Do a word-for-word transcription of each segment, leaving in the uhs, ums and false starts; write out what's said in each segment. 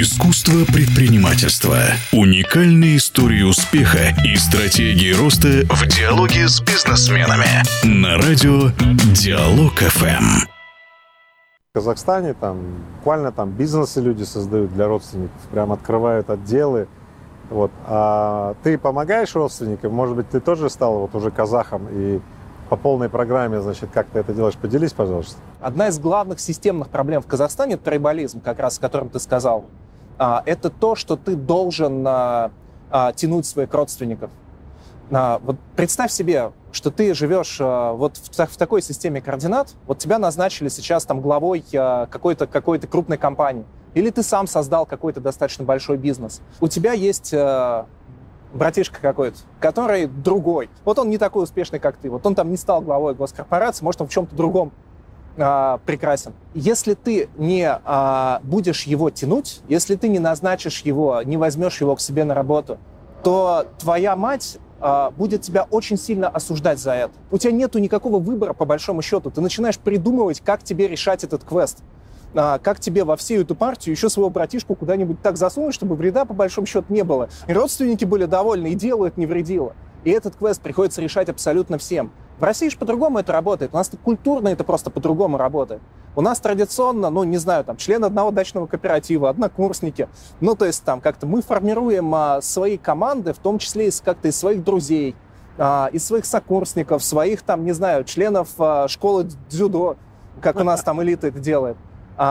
Искусство предпринимательства. Уникальные истории успеха и стратегии роста в диалоге с бизнесменами. На радио Диалог эф эм. В Казахстане там буквально там бизнесы люди создают для родственников, прям открывают отделы. Вот. А ты помогаешь родственникам? Может быть, ты тоже стал вот уже казахом и по полной программе, значит, как ты это делаешь? Поделись, пожалуйста. Одна из главных системных проблем в Казахстане — это тройболизм, как раз о котором ты сказал. Это то, что ты должен тянуть своих родственников. Вот представь себе, что ты живешь вот в такой системе координат, вот тебя назначили сейчас там главой какой-то, какой-то крупной компании, или ты сам создал какой-то достаточно большой бизнес. У тебя есть братишка какой-то, который другой. Вот он не такой успешный, как ты. Вот он там не стал главой госкорпорации, может, он в чем-то другом а, прекрасен. Если ты не а, будешь его тянуть, если ты не назначишь его, не возьмешь его к себе на работу, то твоя мать а, будет тебя очень сильно осуждать за это. У тебя нету никакого выбора, по большому счету. Ты начинаешь придумывать, как тебе решать этот квест. А, как тебе во всю эту партию еще своего братишку куда-нибудь так засунуть, чтобы вреда по большому счету не было. И родственники были довольны, и делу это не вредило. И этот квест приходится решать абсолютно всем. В России же по-другому это работает. У нас культурно это просто по-другому работает. У нас традиционно, ну, не знаю, там, члены одного дачного кооператива, однокурсники. Ну, то есть там как-то мы формируем а, свои команды, в том числе из, как-то из своих друзей, а, из своих сокурсников, своих, там, не знаю, членов а, школы дзюдо, как у нас там элита это делает.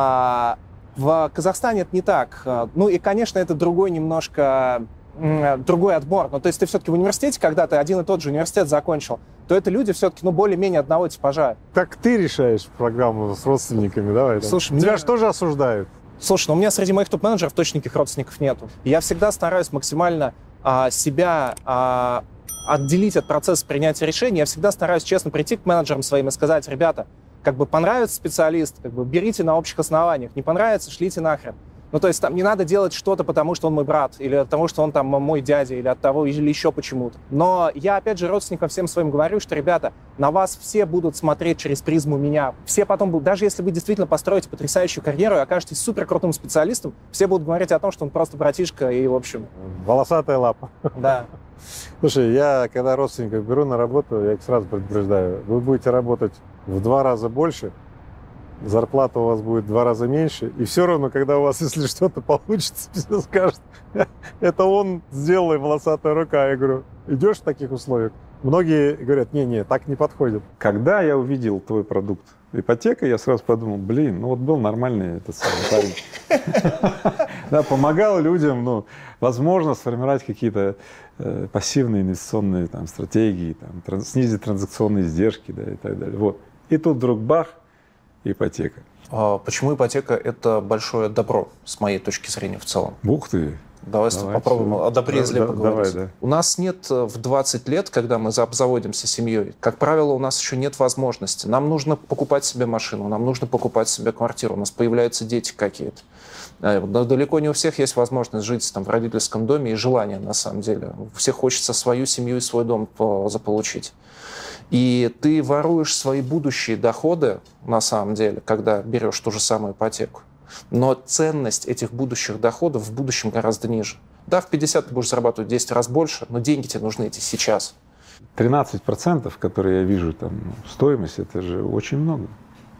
А в Казахстане это не так. Ну и, конечно, это другой немножко, другой отбор. Ну, то есть ты все-таки в университете, когда ты один и тот же университет закончил, то это люди все-таки, ну, более-менее одного типажа. Как ты решаешь программу с родственниками? Давай. Слушай, Тебя мне... же тоже осуждают. Слушай, ну у меня среди моих топ-менеджеров точно никаких родственников нету. Я всегда стараюсь максимально а, себя а, отделить от процесса принятия решений. Я всегда стараюсь честно прийти к менеджерам своим и сказать: ребята, как бы понравится специалист, как бы берите на общих основаниях. Не понравится, шлите нахрен. Ну, то есть там не надо делать что-то, потому что он мой брат, или от того, что он там мой дядя, или от того, или еще почему-то. Но я, опять же, родственникам всем своим говорю, что, ребята, на вас все будут смотреть через призму меня. Все потом будут, даже если вы действительно построите потрясающую карьеру и окажетесь супер крутым специалистом, все будут говорить о том, что он просто братишка и, в общем... Волосатая лапа. Да. Слушай, я, когда родственников беру на работу, я их сразу предупреждаю: вы будете работать в два раза больше, зарплата у вас будет в два раза меньше, и все равно, когда у вас, если что-то получится, все скажут: это он сделал, и волосатая рука. Я говорю: идешь в таких условиях? Многие говорят: не-не, так не подходит. Когда я увидел твой продукт ипотека, я сразу подумал: блин, ну вот был нормальный этот самый парень. Да, помогал людям, ну, возможно, сформировать какие-то э, пассивные инвестиционные там стратегии, там, транс, снизить транзакционные издержки, да, и так далее. Вот. И тут вдруг бах, ипотека. А почему ипотека — это большое добро, с моей точки зрения, в целом? Ух ты! Давай, Давай попробуем все. О добре и зле да, поговорить. Давай, да. У нас нет в двадцать лет, когда мы обзаводимся семьей, как правило, у нас еще нет возможности. Нам нужно покупать себе машину, нам нужно покупать себе квартиру, у нас появляются дети какие-то. Но далеко не у всех есть возможность жить там в родительском доме и желание, на самом деле. У всех хочется свою семью и свой дом заполучить. И ты воруешь свои будущие доходы, на самом деле, когда берешь ту же самую ипотеку. Но ценность этих будущих доходов в будущем гораздо ниже. Да, в пятьдесят ты будешь зарабатывать в десять раз больше, но деньги тебе нужны эти сейчас. тринадцать процентов, которые я вижу, там, стоимость, это же очень много.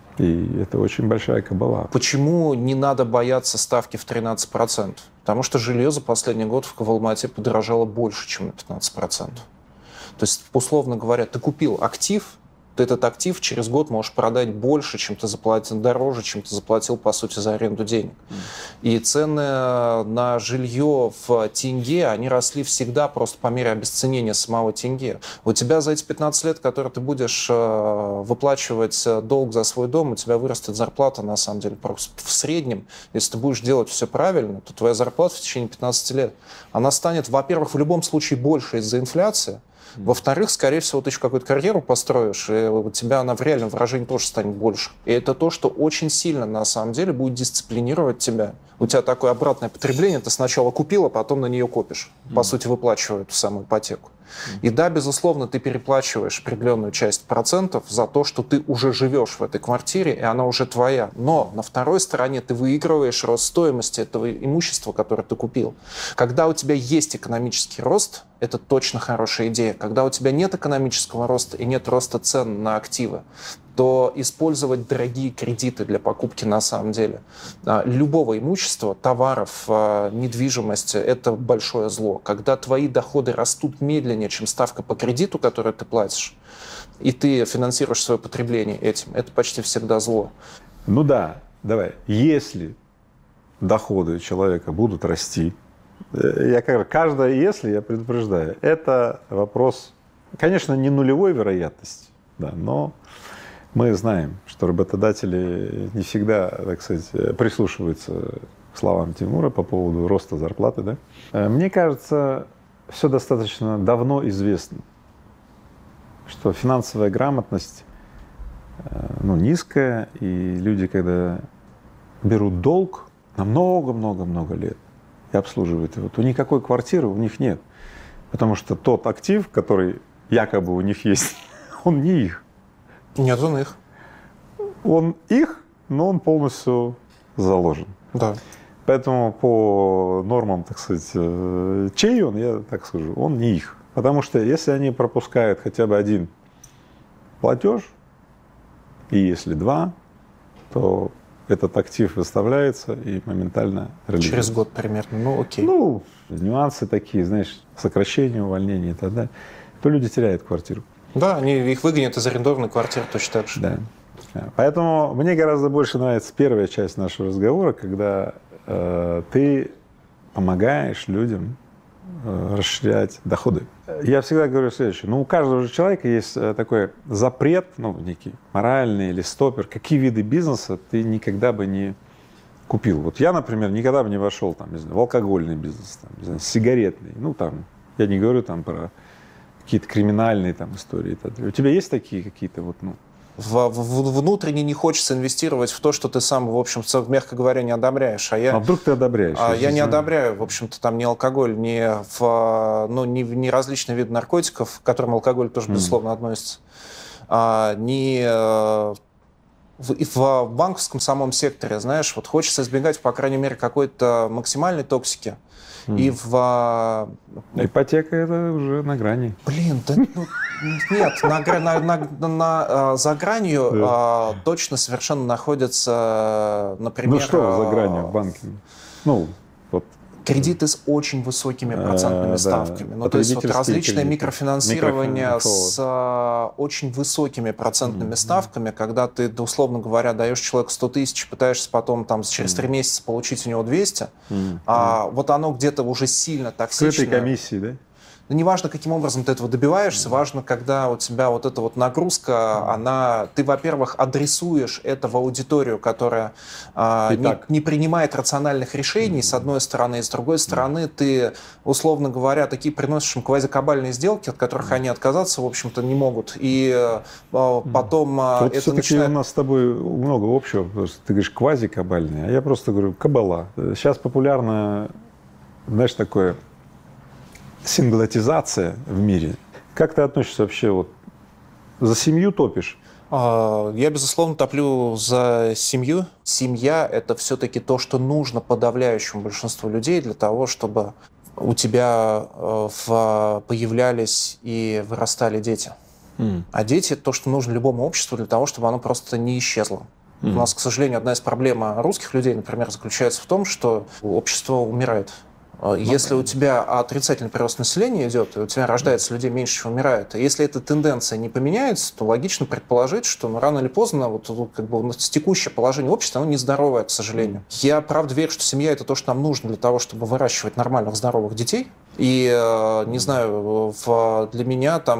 И это очень большая кабала. Почему не надо бояться ставки в тринадцать процентов? Потому что жилье за последний год в Алмате подорожало больше, чем на пятнадцать процентов. То есть, условно говоря, ты купил актив, ты этот актив через год можешь продать больше, чем ты заплатил, дороже, чем ты заплатил, по сути, за аренду денег. Mm. И цены на жилье в тенге, они росли всегда просто по мере обесценения самого тенге. У тебя за эти пятнадцать лет, которые ты будешь выплачивать долг за свой дом, у тебя вырастет зарплата, на самом деле, просто в среднем. Если ты будешь делать все правильно, то твоя зарплата в течение пятнадцати лет, она станет, во-первых, в любом случае больше из-за инфляции. Во-вторых, скорее всего, ты еще какую-то карьеру построишь, и у тебя она в реальном выражении тоже станет больше. И это то, что очень сильно, на самом деле, будет дисциплинировать тебя. У тебя такое обратное потребление, ты сначала купил, а потом на нее копишь. По mm. сути, выплачивая эту самую ипотеку. И да, безусловно, ты переплачиваешь определенную часть процентов за то, что ты уже живешь в этой квартире, и она уже твоя. Но на второй стороне ты выигрываешь рост стоимости этого имущества, которое ты купил. Когда у тебя есть экономический рост, это точно хорошая идея. Когда у тебя нет экономического роста и нет роста цен на активы, то использовать дорогие кредиты для покупки на самом деле любого имущества, товаров, недвижимости – это большое зло. Когда твои доходы растут медленнее, чем ставка по кредиту, который ты платишь, и ты финансируешь свое потребление этим, это почти всегда зло. Ну да, давай. Если доходы человека будут расти, я как каждое «если» я предупреждаю, это вопрос, конечно, не нулевой вероятности, да, но мы знаем, что работодатели не всегда, так сказать, прислушиваются к словам Тимура по поводу роста зарплаты, да. Мне кажется, все достаточно давно известно, что финансовая грамотность, ну, низкая, и люди, когда берут долг на много-много-много лет и обслуживают его, то никакой квартиры у них нет, потому что тот актив, который якобы у них есть, он не их. Нет, он их. Он их, но он полностью заложен. Да. Поэтому по нормам, так сказать, чей он, я так скажу, он не их. Потому что если они пропускают хотя бы один платеж, и если два, то этот актив выставляется и моментально реализуется. Через год примерно, ну окей. Ну, нюансы такие, знаешь, сокращение, увольнение и так далее, то люди теряют квартиру. Да, они их выгонят из арендованной квартиры точно так же. Да. Поэтому мне гораздо больше нравится первая часть нашего разговора, когда э, ты помогаешь людям э, расширять доходы. Я всегда говорю следующее. Ну, у каждого же человека есть такой запрет, ну, некий моральный или стопер. Какие виды бизнеса ты никогда бы не купил? Вот я, например, никогда бы не вошел там, не знаю, в алкогольный бизнес, там, не знаю, сигаретный. Ну, там, я не говорю там про какие-то криминальные там истории и так далее. У тебя есть такие какие-то вот, ну... В, в, внутренне не хочется инвестировать в то, что ты сам, в общем, мягко говоря, не одобряешь. А, я, а вдруг ты одобряешь? А я не одобряю, в общем-то, там ни алкоголь, ни, в, ну, ни, ни различные виды наркотиков, к которым алкоголь тоже, безусловно, mm. относится, а, ни в, в банковском самом секторе, знаешь, вот хочется избегать, по крайней мере, какой-то максимальной токсики. Mm. И в... Ипотека — это уже на грани. Блин, да ну, нет, на, на, на, на, за гранью yeah. а, точно совершенно находится, например... Ну что за гранью в банке? Ну, вот. Кредиты с очень высокими процентными а, ставками. Да. Ну, то есть вот различное кредиты. микрофинансирование Микрофин... с а, очень высокими процентными mm-hmm. ставками, когда ты, условно говоря, даешь человеку сто тысяч, пытаешься потом там, через три mm-hmm. месяца получить у него двести, mm-hmm. а вот оно где-то уже сильно токсичное. Скрытой комиссии, да? Ну, не важно, каким образом ты этого добиваешься, важно, когда у тебя вот эта вот нагрузка, она, ты, во-первых, адресуешь это в аудиторию, которая а, не, не принимает рациональных решений, с одной стороны, и с другой стороны, ты, условно говоря, такие приносишь им квазикабальные сделки, от которых они отказаться, в общем-то, не могут. И а, потом а, вот это все-таки начинает... у нас с тобой много общего, потому что ты говоришь квазикабальные, а я просто говорю кабала. Сейчас популярно, знаешь, такое... синглотизация в мире. Как ты относишься вообще? Вот, за семью топишь? Я, безусловно, топлю за семью. Семья – это все-таки то, что нужно подавляющему большинству людей для того, чтобы у тебя появлялись и вырастали дети. Mm. А дети – это то, что нужно любому обществу для того, чтобы оно просто не исчезло. Mm. У нас, к сожалению, одна из проблем русских людей, например, заключается в том, что общество умирает. Если у тебя отрицательный прирост населения идет, и у тебя рождается людей меньше, чем умирает, и если эта тенденция не поменяется, то логично предположить, что ну, рано или поздно вот, как бы, текущее положение общества, оно нездоровое, к сожалению. Я, правда, верю, что семья – это то, что нам нужно для того, чтобы выращивать нормальных, здоровых детей. И, не знаю, в, для меня там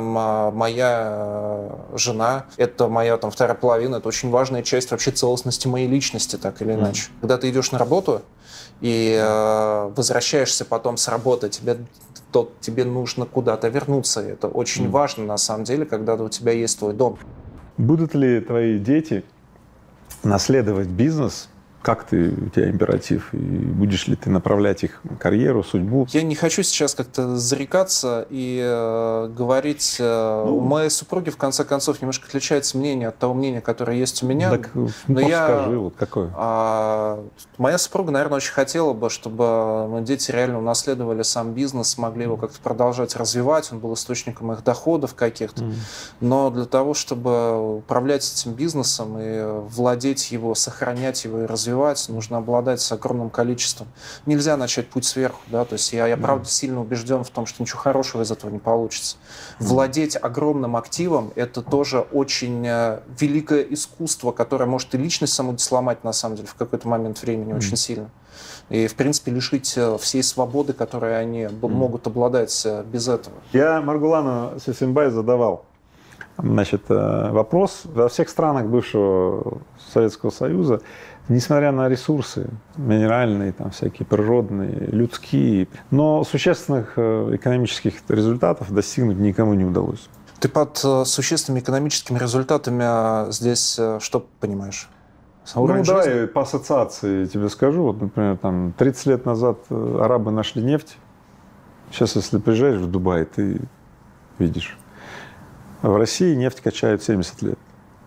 моя жена – это моя там, вторая половина, это очень важная часть вообще целостности моей личности, так или иначе. Mm. Когда ты идешь на работу, и э, возвращаешься потом с работы, тебе, то, тебе нужно куда-то вернуться. Это очень mm. важно, на самом деле, когда у тебя есть твой дом. Будут ли твои дети наследовать бизнес, как ты, у тебя императив, и будешь ли ты направлять их карьеру, судьбу? Я не хочу сейчас как-то зарекаться и э, говорить. Э, ну, у моей супруги, в конце концов, немножко отличается мнение от того мнения, которое есть у меня. Так, но ну, я, скажи, вот какое? А, моя супруга, наверное, очень хотела бы, чтобы мои дети реально унаследовали сам бизнес, смогли его как-то продолжать развивать, он был источником их доходов каких-то. Mm. Но для того, чтобы управлять этим бизнесом и владеть его, сохранять его и развивать, нужно обладать огромным количеством. Нельзя начать путь сверху, да, то есть я, я mm. правда сильно убежден в том, что ничего хорошего из этого не получится. Mm. Владеть огромным активом — это тоже очень великое искусство, которое может и личность саму сломать, на самом деле, в какой-то момент времени mm. очень сильно. И, в принципе, лишить всей свободы, которой они mm. могут обладать без этого. Я Маргулану Сисимбай задавал значит, вопрос. Во всех странах бывшего Советского Союза, несмотря на ресурсы минеральные, там, всякие природные, людские, но существенных экономических результатов достигнуть никому не удалось. Ты под существенными экономическими результатами здесь что понимаешь? Ну, давай по ассоциации тебе скажу. Вот, например, там тридцать лет назад арабы нашли нефть. Сейчас, если приезжаешь в Дубай, ты видишь. В России нефть качают семьдесят лет.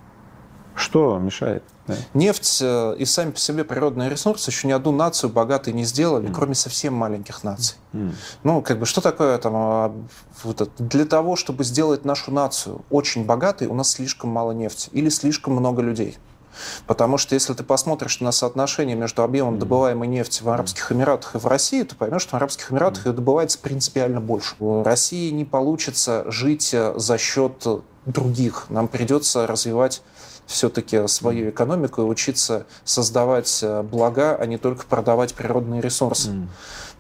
Что мешает? Да. Нефть и сами по себе природные ресурсы еще ни одну нацию богатой не сделали, mm. кроме совсем маленьких наций. Mm. Ну, как бы, что такое там? Вот это? Для того, чтобы сделать нашу нацию очень богатой, у нас слишком мало нефти или слишком много людей. Потому что если ты посмотришь на соотношение между объемом добываемой нефти в Арабских Эмиратах и в России, то поймешь, что в Арабских Эмиратах ее добывается принципиально больше. В России не получится жить за счет других. Нам придется развивать все-таки свою экономику и учиться создавать блага, а не только продавать природные ресурсы. Mm.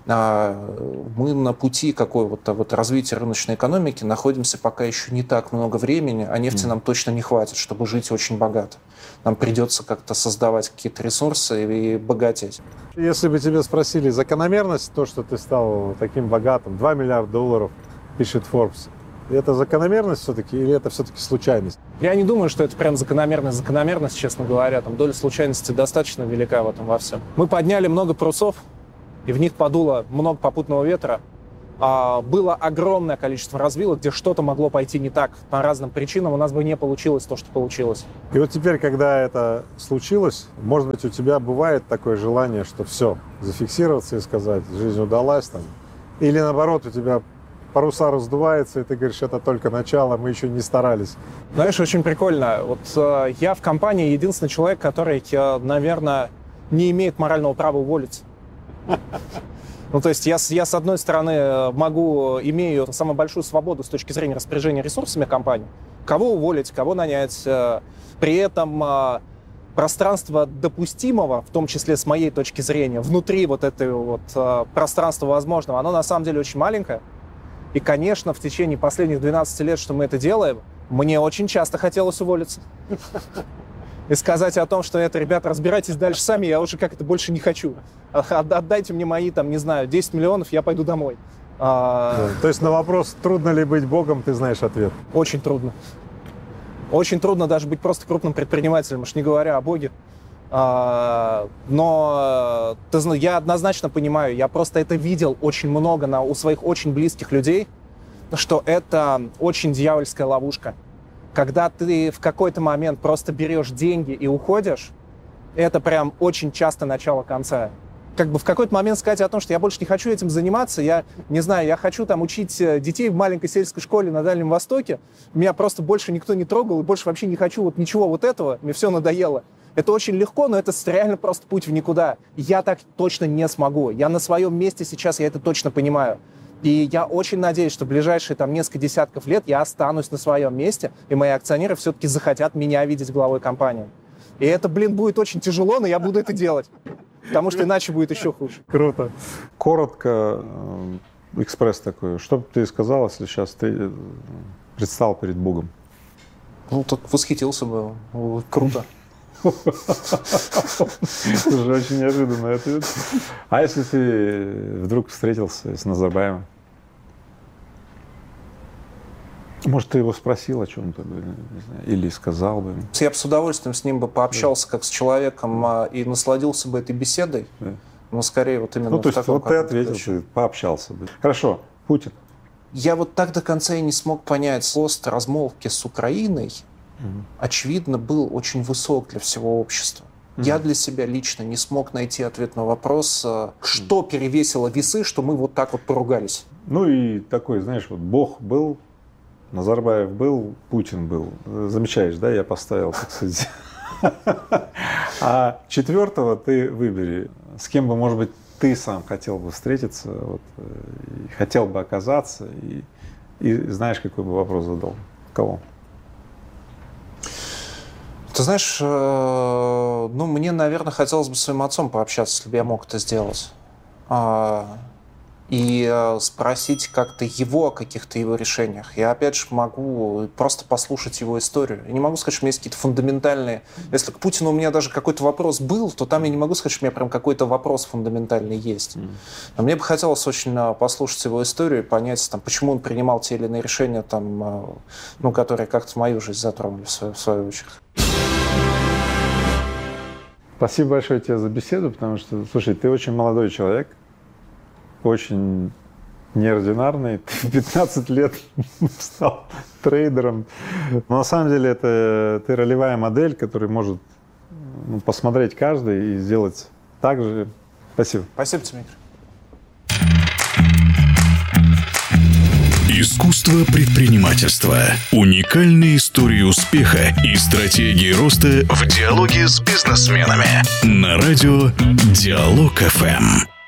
А мы на пути какого-то вот развития рыночной экономики находимся пока еще не так много времени, а нефти mm. нам точно не хватит, чтобы жить очень богато. Нам придется как-то создавать какие-то ресурсы и богатеть. Если бы тебя спросили закономерность, то, что ты стал таким богатым, два миллиарда долларов, пишет Forbes, это закономерность все-таки или это все-таки случайность? Я не думаю, что это прям закономерность, закономерность, честно говоря. Там доля случайности достаточно велика в этом во всем. Мы подняли много парусов, и в них подуло много попутного ветра. А, было огромное количество развилок, где что-то могло пойти не так. По разным причинам у нас бы не получилось то, что получилось. И вот теперь, когда это случилось, может быть, у тебя бывает такое желание, что все, зафиксироваться и сказать, жизнь удалась там? Или наоборот, у тебя паруса раздуваются, и ты говоришь, это только начало, мы еще не старались? Знаешь, очень прикольно. Вот э, я в компании единственный человек, который, э, наверное, не имеет морального права уволиться. Ну, то есть я, я, с одной стороны, могу, имею самую большую свободу с точки зрения распоряжения ресурсами компании. Кого уволить, кого нанять. При этом пространство допустимого, в том числе с моей точки зрения, внутри вот этого вот пространства возможного, оно на самом деле очень маленькое. И, конечно, в течение последних двенадцати лет, что мы это делаем, мне очень часто хотелось уволиться. И сказать о том, что это, ребята, разбирайтесь дальше сами, я уже как-то больше не хочу. Отдайте мне мои, там, не знаю, десять миллионов, я пойду домой. А... Да, то есть на вопрос, трудно ли быть богом, ты знаешь ответ? Очень трудно. Очень трудно даже быть просто крупным предпринимателем, уж не говоря о боге. А... Но ты, я однозначно понимаю, я просто это видел очень много на, у своих очень близких людей, что это очень дьявольская ловушка. Когда ты в какой-то момент просто берешь деньги и уходишь, это прям очень часто начало конца. Как бы в какой-то момент сказать о том, что я больше не хочу этим заниматься, я не знаю, я хочу там учить детей в маленькой сельской школе на Дальнем Востоке, меня просто больше никто не трогал, и больше вообще не хочу вот ничего вот этого, мне все надоело. Это очень легко, но это реально просто путь в никуда. Я так точно не смогу. Я на своем месте сейчас, я это точно понимаю. И я очень надеюсь, что в ближайшие там несколько десятков лет я останусь на своем месте, и мои акционеры все-таки захотят меня видеть главой компании. И это, блин, будет очень тяжело, но я буду это делать, потому что иначе будет еще хуже. Круто. Коротко, экспресс такой. Что бы ты сказал, если сейчас ты предстал перед Богом? Ну, так восхитился бы. Круто. Это же очень неожиданный ответ. А если ты вдруг встретился с Назарбаевым? Может, ты его спросил о чем-то, или сказал бы. Я бы с удовольствием с ним бы пообщался, да, как с человеком, и насладился бы этой беседой, да, но скорее вот именно ну, то в есть таком, вот ты ответил, ты пообщался бы. Хорошо, Путин. Я вот так до конца и не смог понять. Пост размолвки с Украиной, угу, очевидно, был очень высок для всего общества. Угу. Я для себя лично не смог найти ответ на вопрос, что перевесило весы, что мы вот так вот поругались. Ну и такой, знаешь, вот Бог был, Назарбаев был, Путин был. Замечаешь, да, я поставил, так сказать. А четвертого ты выбери, с кем бы, может быть, ты сам хотел бы встретиться, вот, и хотел бы оказаться, и, и знаешь, какой бы вопрос задал? Кого? Ты знаешь, ну, мне, наверное, хотелось бы с своим отцом пообщаться, если бы я мог это сделать. И спросить как-то его о каких-то его решениях. Я, опять же, могу просто послушать его историю. Я не могу сказать, что у меня есть какие-то фундаментальные... Если к Путину у меня даже какой-то вопрос был, то там я не могу сказать, что у меня прям какой-то вопрос фундаментальный есть. Mm. Но мне бы хотелось очень послушать его историю и понять, там, почему он принимал те или иные решения, там, ну, которые как-то мою жизнь затронули в свою, в свою очередь. Спасибо большое тебе за беседу, потому что, слушай, ты очень молодой человек, очень неординарный. Ты в пятнадцать лет стал трейдером. Но на самом деле это ты ролевая модель, которая может, ну, посмотреть каждый и сделать так же. Спасибо. Спасибо тебе, Игорь. Искусство предпринимательства. Уникальные истории успеха и стратегии роста в диалоге с бизнесменами. На радио Диалог эф эм.